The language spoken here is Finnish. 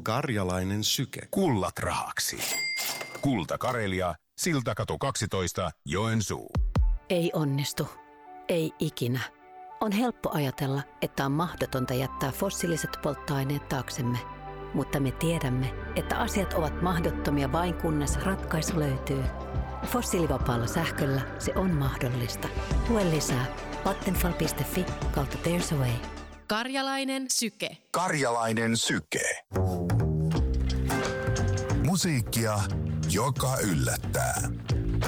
Karjalainen syke. Kullat rahaksi. Kulta Karelia, Siltakatu 12, Joensuu. Ei onnistu. Ei ikinä. On helppo ajatella, että on mahdotonta jättää fossiiliset polttoaineet taaksemme. Mutta me tiedämme, että asiat ovat mahdottomia vain kunnes ratkaisu löytyy. Fossiilivapaalla sähköllä se on mahdollista. Lue lisää vattenfall.fi/There's a way. Karjalainen syke. Karjalainen syke. Musiikkia, joka yllättää.